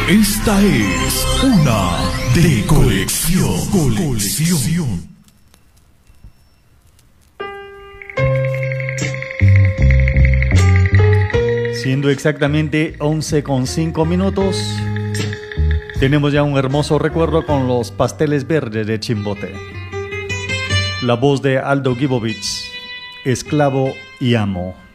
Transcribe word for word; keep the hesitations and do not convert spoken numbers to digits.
Esta es una de colección. Colección. Siendo exactamente once con cinco minutos, tenemos ya un hermoso recuerdo con los Pasteles Verdes de Chimbote. La voz de Aldo Gibovich, Esclavo y Amo.